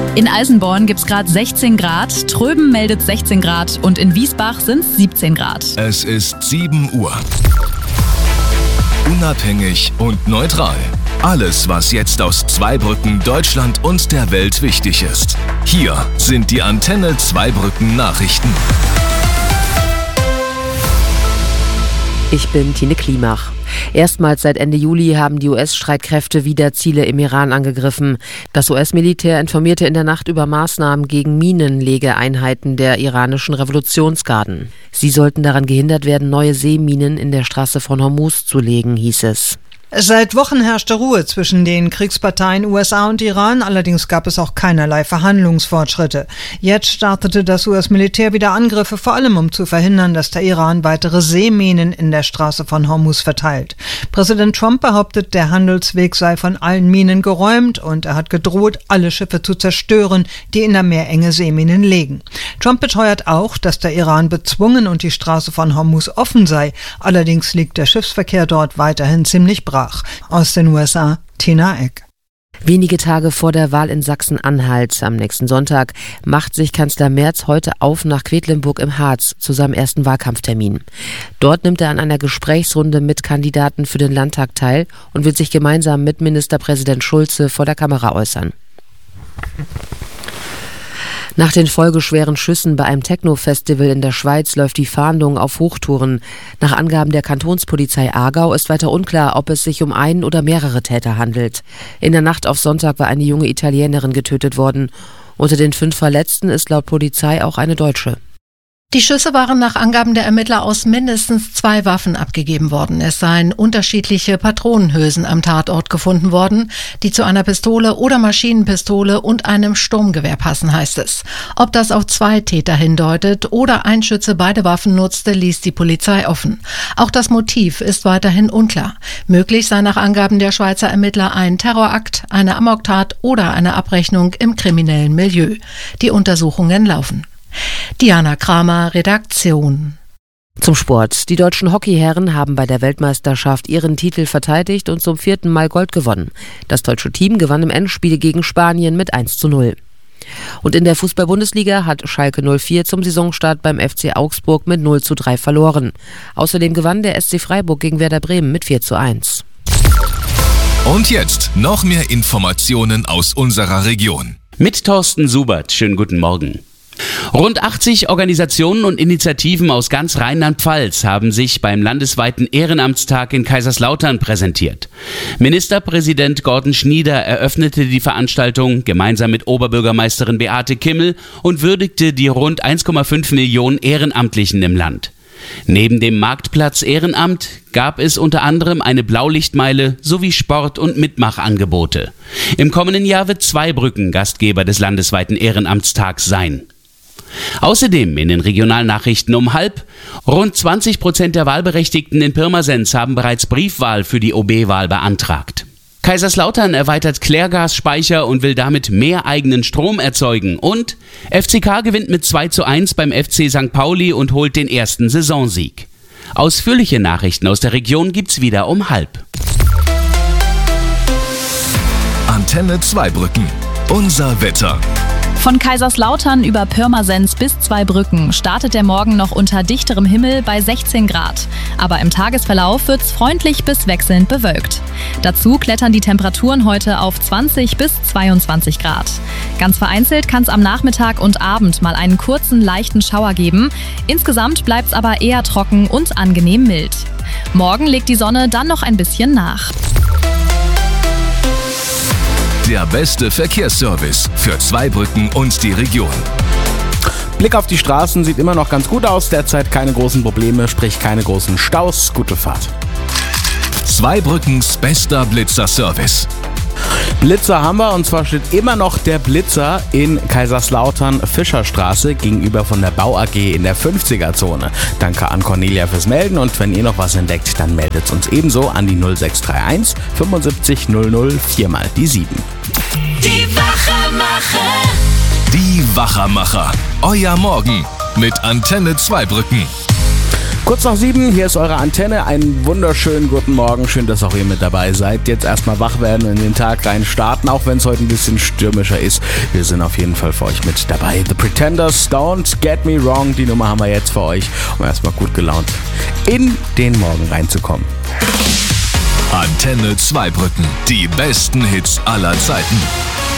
In Eisenborn gibt es gerade 16 Grad, Tröben meldet 16 Grad und in Wiesbach sind es 17 Grad. Es ist 7 Uhr. Unabhängig und neutral. Alles, was jetzt aus Zweibrücken, Deutschland und der Welt wichtig ist. Hier sind die Antenne Zweibrücken Nachrichten. Ich bin Tine Klimach. Erstmals seit Ende Juli haben die US-Streitkräfte wieder Ziele im Iran angegriffen. Das US-Militär informierte in der Nacht über Maßnahmen gegen Minenlegeeinheiten der iranischen Revolutionsgarden. Sie sollten daran gehindert werden, neue Seeminen in der Straße von Hormuz zu legen, hieß es. Seit Wochen herrschte Ruhe zwischen den Kriegsparteien USA und Iran, allerdings gab es auch keinerlei Verhandlungsfortschritte. Jetzt startete das US-Militär wieder Angriffe, vor allem um zu verhindern, dass der Iran weitere Seeminen in der Straße von Hormuz verteilt. Präsident Trump behauptet, der Handelsweg sei von allen Minen geräumt und er hat gedroht, alle Schiffe zu zerstören, die in der Meerenge Seeminen legen. Trump beteuert auch, dass der Iran bezwungen und die Straße von Hormuz offen sei. Allerdings liegt der Schiffsverkehr dort weiterhin ziemlich brach. Aus den USA, Tina Eck. Wenige Tage vor der Wahl in Sachsen-Anhalt am nächsten Sonntag macht sich Kanzler Merz heute auf nach Quedlinburg im Harz zu seinem ersten Wahlkampftermin. Dort nimmt er an einer Gesprächsrunde mit Kandidaten für den Landtag teil und wird sich gemeinsam mit Ministerpräsident Schulze vor der Kamera äußern. Nach den folgeschweren Schüssen bei einem Techno-Festival in der Schweiz läuft die Fahndung auf Hochtouren. Nach Angaben der Kantonspolizei Aargau ist weiter unklar, ob es sich um einen oder mehrere Täter handelt. In der Nacht auf Sonntag war eine junge Italienerin getötet worden. Unter den 5 Verletzten ist laut Polizei auch eine Deutsche. Die Schüsse waren nach Angaben der Ermittler aus mindestens 2 Waffen abgegeben worden. Es seien unterschiedliche Patronenhülsen am Tatort gefunden worden, die zu einer Pistole oder Maschinenpistole und einem Sturmgewehr passen, heißt es. Ob das auf 2 Täter hindeutet oder ein Schütze beide Waffen nutzte, ließ die Polizei offen. Auch das Motiv ist weiterhin unklar. Möglich sei nach Angaben der Schweizer Ermittler ein Terrorakt, eine Amoktat oder eine Abrechnung im kriminellen Milieu. Die Untersuchungen laufen. Diana Kramer, Redaktion. Zum Sport. Die deutschen Hockeyherren haben bei der Weltmeisterschaft ihren Titel verteidigt und zum 4. Mal Gold gewonnen. Das deutsche Team gewann im Endspiel gegen Spanien mit 1:0. Und in der Fußball-Bundesliga hat Schalke 04 zum Saisonstart beim FC Augsburg mit 0:3 verloren. Außerdem gewann der SC Freiburg gegen Werder Bremen mit 4:1. Und jetzt noch mehr Informationen aus unserer Region. Mit Thorsten Subert. Schönen guten Morgen. Rund 80 Organisationen und Initiativen aus ganz Rheinland-Pfalz haben sich beim landesweiten Ehrenamtstag in Kaiserslautern präsentiert. Ministerpräsident Gordon Schnieder eröffnete die Veranstaltung gemeinsam mit Oberbürgermeisterin Beate Kimmel und würdigte die rund 1,5 Millionen Ehrenamtlichen im Land. Neben dem Marktplatz Ehrenamt gab es unter anderem eine Blaulichtmeile sowie Sport- und Mitmachangebote. Im kommenden Jahr wird Zweibrücken Gastgeber des landesweiten Ehrenamtstags sein. Außerdem in den Regionalnachrichten um 12:30: Rund 20% der Wahlberechtigten in Pirmasens haben bereits Briefwahl für die OB-Wahl beantragt. Kaiserslautern erweitert Klärgasspeicher und will damit mehr eigenen Strom erzeugen. Und FCK gewinnt mit 2:1 beim FC St. Pauli und holt den ersten Saisonsieg. Ausführliche Nachrichten aus der Region gibt's wieder um 12:30. Antenne Zweibrücken. Unser Wetter. Von Kaiserslautern über Pirmasens bis Zweibrücken startet der Morgen noch unter dichterem Himmel bei 16 Grad. Aber im Tagesverlauf wird's freundlich bis wechselnd bewölkt. Dazu klettern die Temperaturen heute auf 20 bis 22 Grad. Ganz vereinzelt kann es am Nachmittag und Abend mal einen kurzen, leichten Schauer geben. Insgesamt bleibt's aber eher trocken und angenehm mild. Morgen legt die Sonne dann noch ein bisschen nach. Der beste Verkehrsservice für Zweibrücken und die Region. Blick auf die Straßen sieht immer noch ganz gut aus. Derzeit keine großen Probleme, sprich keine großen Staus. Gute Fahrt. Zweibrückens bester Blitzer-Service. Blitzer haben wir, und zwar steht immer noch der Blitzer in Kaiserslautern Fischerstraße gegenüber von der Bau AG in der 50er-Zone. Danke an Cornelia fürs Melden, und wenn ihr noch was entdeckt, dann meldet uns ebenso an die 0631 75 00 4 die 7. Die Wachermacher. Die Wachermacher. Euer Morgen mit Antenne Zweibrücken. Kurz nach 7, hier ist eure Antenne. Einen wunderschönen guten Morgen. Schön, dass auch ihr mit dabei seid. Jetzt erstmal wach werden und in den Tag rein starten, auch wenn es heute ein bisschen stürmischer ist. Wir sind auf jeden Fall für euch mit dabei. The Pretenders, Don't Get Me Wrong. Die Nummer haben wir jetzt für euch, um erstmal gut gelaunt in den Morgen reinzukommen. Antenne Zweibrücken. Die besten Hits aller Zeiten.